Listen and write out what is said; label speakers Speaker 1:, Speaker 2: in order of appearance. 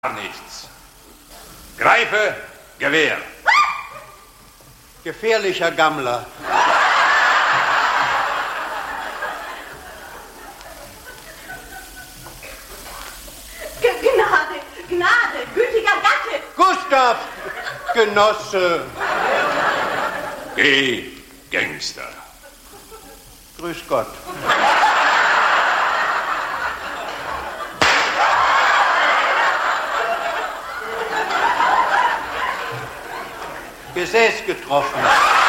Speaker 1: nichts. Greife, Gewehr.
Speaker 2: Gefährlicher Gammler.
Speaker 3: Gnade, gütiger Gatte.
Speaker 2: Gustav, Genosse.
Speaker 1: Geh, Gangster.
Speaker 2: Grüß Gott. Gesäß getroffen.